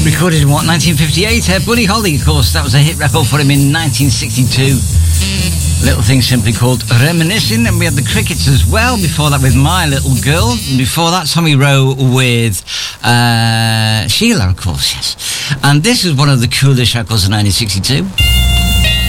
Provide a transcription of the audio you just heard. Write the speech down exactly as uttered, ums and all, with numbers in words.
Recorded in what, nineteen fifty-eight? Uh, Buddy Holly, of course, that was a hit record for him in nineteen sixty-two. Little thing simply called Reminiscing. And we had the Crickets as well. Before that with My Little Girl. And before that, Tommy Rowe with uh, Sheila, of course, yes. And this is one of the coolest records of nineteen sixty-two.